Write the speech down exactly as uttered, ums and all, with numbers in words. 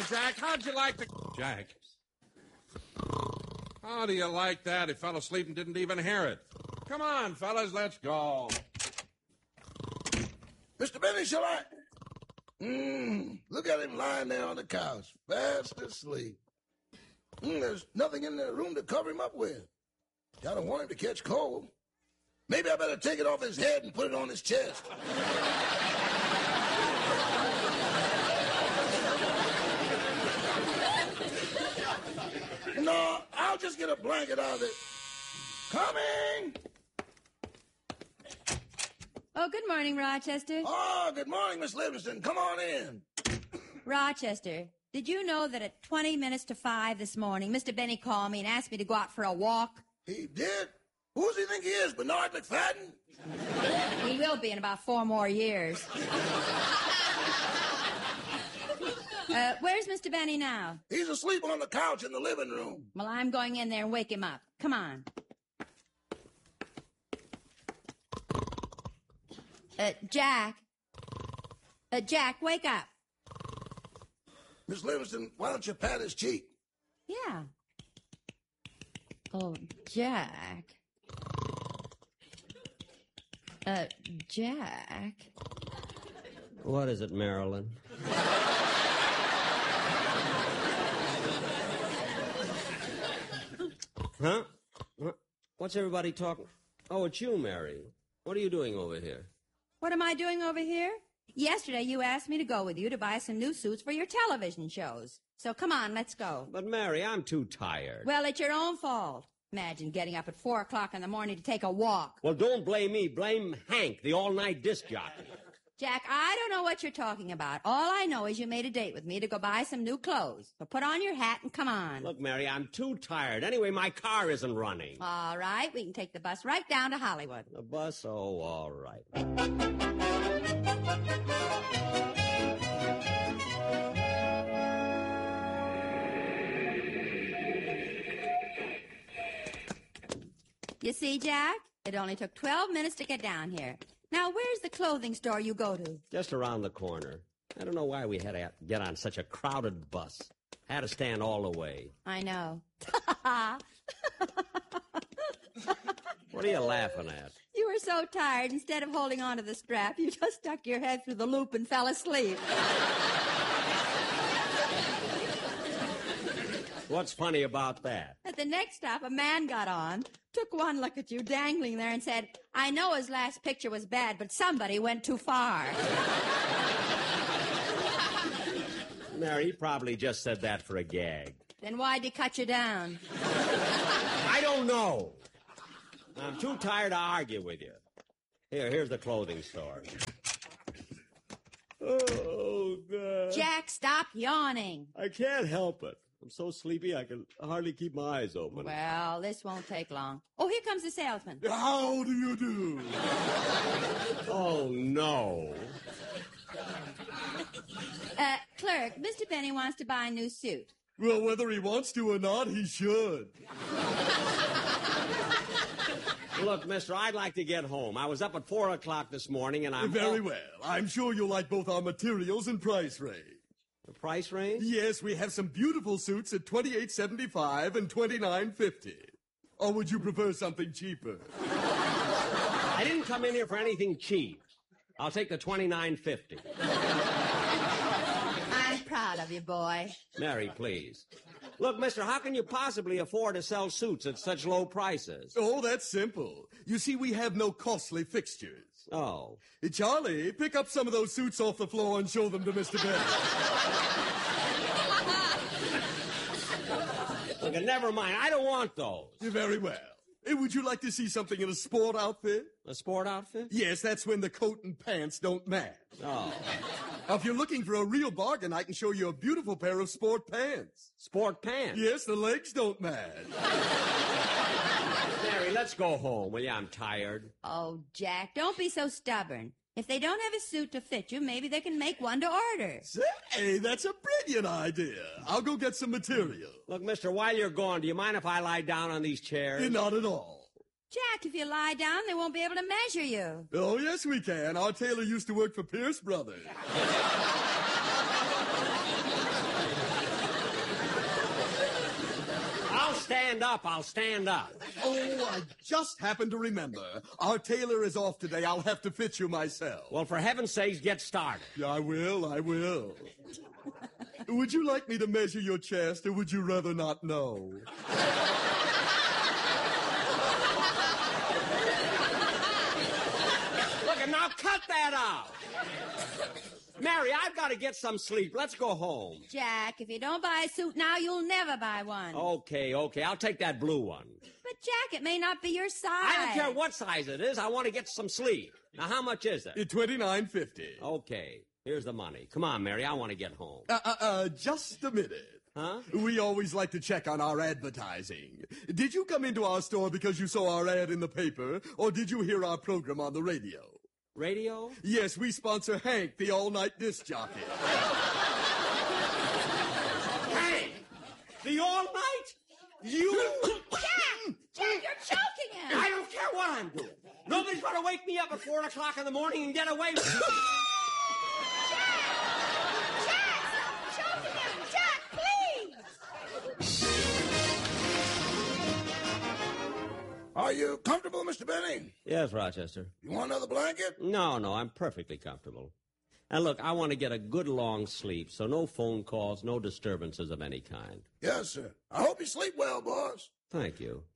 Jack, how'd you like the... Jack. How do you like that? He fell asleep and didn't even hear it. Come on, fellas, let's go. Mister Benny, shall I... Mmm, look at him lying there on the couch, fast asleep. Mm, there's nothing in the room to cover him up with. I don't want him to catch cold. Maybe I better take it off his head and put it on his chest. No, I'll just get a blanket out of it. Coming! Oh, good morning, Rochester. Oh, good morning, Miss Livingston. Come on in. Rochester, did you know that at twenty minutes to five this morning, Mister Benny called me and asked me to go out for a walk? He did? Who does he think he is, Bernard McFadden? He will be in about four more years. uh, where's Mister Benny now? He's asleep on the couch in the living room. Well, I'm going in there and wake him up. Come on. Uh, Jack. Uh, Jack, wake up. Miss Livingston, why don't you pat his cheek? Yeah. Oh, Jack. Uh, Jack. What is it, Marilyn? Huh? What's everybody talking? Oh, it's you, Mary. What are you doing over here? What am I doing over here? Yesterday you asked me to go with you to buy some new suits for your television shows. So come on, let's go. But, Mary, I'm too tired. Well, it's your own fault. Imagine getting up at four o'clock in the morning to take a walk. Well, don't blame me. Blame Hank, the all-night disc jockey. Jack, I don't know what you're talking about. All I know is you made a date with me to go buy some new clothes. So put on your hat and come on. Look, Mary, I'm too tired. Anyway, my car isn't running. All right, we can take the bus right down to Hollywood. The bus? Oh, all right. You see, Jack? It only took twelve minutes to get down here. Now, where's the clothing store you go to? Just around the corner. I don't know why we had to get on such a crowded bus. Had to stand all the way. I know. What are you laughing at? You were so tired, instead of holding on to the strap, you just stuck your head through the loop and fell asleep. What's funny about that? At the next stop, a man got on, took one look at you dangling there and said, I know his last picture was bad, but somebody went too far. Mary, he probably just said that for a gag. Then why'd he cut you down? I don't know. I'm too tired to argue with you. Here, here's the clothing store. Oh, God. Jack, stop yawning. I can't help it. I'm so sleepy I can hardly keep my eyes open. Well, this won't take long. Oh, here comes the salesman. How do you do? Oh, no. Uh, clerk, Mister Benny wants to buy a new suit. Well, whether he wants to or not, he should. Look, mister, I'd like to get home. I was up at four o'clock this morning, and I'm... Very well. I'm sure you'll like both our materials and price range. The price range? Yes, we have some beautiful suits at twenty-eight seventy-five and twenty-nine fifty. Or would you prefer something cheaper? I didn't come in here for anything cheap. I'll take the twenty-nine fifty. I'm proud of you, boy. Mary, please. Look, mister, how can you possibly afford to sell suits at such low prices? Oh, that's simple. You see, we have no costly fixtures. Oh. Hey, Charlie, pick up some of those suits off the floor and show them to Mister Benny. Look, never mind. I don't want those. Very well. Hey, would you like to see something in a sport outfit? A sport outfit? Yes, that's when the coat and pants don't match. Oh. Now, if you're looking for a real bargain, I can show you a beautiful pair of sport pants. Sport pants? Yes, the legs don't match. Mary, let's go home, will you? I'm tired. Oh, Jack, don't be so stubborn. If they don't have a suit to fit you, maybe they can make one to order. Say, that's a brilliant idea. I'll go get some material. Look, mister, while you're gone, do you mind if I lie down on these chairs? Not at all. Jack, if you lie down, they won't be able to measure you. Oh, yes, we can. Our tailor used to work for Pierce Brothers. stand up, I'll stand up. Oh, I just happened to remember. Our tailor is off today. I'll have to fit you myself. Well, for heaven's sakes, get started. Yeah, I will, I will. Would you like me to measure your chest, or would you rather not know? Look, and now cut that out. Mary, I've got to get some sleep. Let's go home. Jack, if you don't buy a suit now, you'll never buy one. Okay, okay. I'll take that blue one. But, Jack, it may not be your size. I don't care what size it is. I want to get some sleep. Now, how much is it? Twenty-nine fifty. Okay. Here's the money. Come on, Mary. I want to get home. Uh, uh, uh, just a minute. Huh? We always like to check on our advertising. Did you come into our store because you saw our ad in the paper, or did you hear our program on the radio? Radio? Yes, we sponsor Hank, the all-night disc jockey. Hank! The all-night? You... Jack! Jack, you're choking him! I don't care what I'm doing. Nobody's going to wake me up at four o'clock in the morning and get away with it. Jack, stop choking him! Jack, please! Are you comfortable, Mister Benny? Yes, Rochester. You want another blanket? No, no, I'm perfectly comfortable. And look, I want to get a good long sleep, so no phone calls, no disturbances of any kind. Yes, sir. I hope you sleep well, boss. Thank you.